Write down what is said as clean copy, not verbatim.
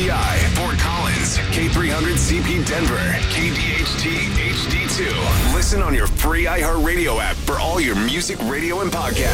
PI, Fort Collins, K300CP Denver, KDHT HD2. Listen on your free iHeartRadio app for all your music, radio, and podcasts.